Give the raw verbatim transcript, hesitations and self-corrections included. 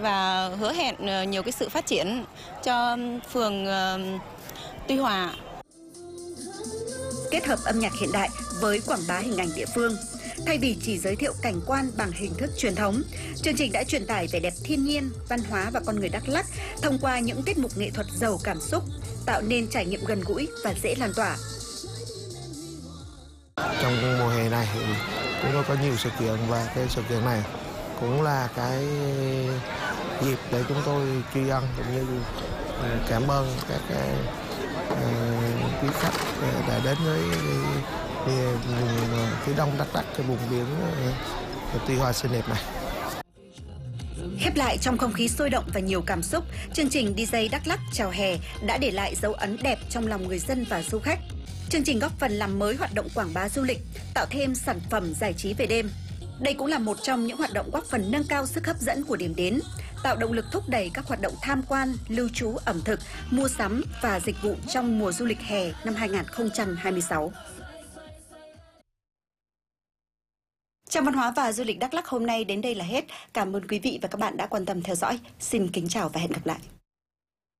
và hứa hẹn nhiều cái sự phát triển cho phường Tuy Hòa. Kết hợp âm nhạc hiện đại với quảng bá hình ảnh địa phương. Thay vì chỉ giới thiệu cảnh quan bằng hình thức truyền thống, chương trình đã truyền tải vẻ đẹp thiên nhiên, văn hóa và con người Đắk Lắk thông qua những tiết mục nghệ thuật giàu cảm xúc, tạo nên trải nghiệm gần gũi và dễ lan tỏa. Trong mùa hè này cũng có nhiều sự kiện và cái sự kiện này cũng là cái dịp để chúng tôi tri ân cũng như cảm ơn các quý khách đã đến với vùng phía đông Đắk Lắk, cái vùng biển Tuy Hòa xinh đẹp này. Khép lại trong không khí sôi động và nhiều cảm xúc, chương trình đi giây Đắk Lắk chào hè đã để lại dấu ấn đẹp trong lòng người dân và du khách. Chương trình góp phần làm mới hoạt động quảng bá du lịch, tạo thêm sản phẩm giải trí về đêm. Đây cũng là một trong những hoạt động góp phần nâng cao sức hấp dẫn của điểm đến, tạo động lực thúc đẩy các hoạt động tham quan, lưu trú, ẩm thực, mua sắm và dịch vụ trong mùa du lịch hè năm hai nghìn không trăm hai mươi sáu. Trang văn hóa và du lịch Đắk Lắk hôm nay đến đây là hết. Cảm ơn quý vị và các bạn đã quan tâm theo dõi. Xin kính chào và hẹn gặp lại.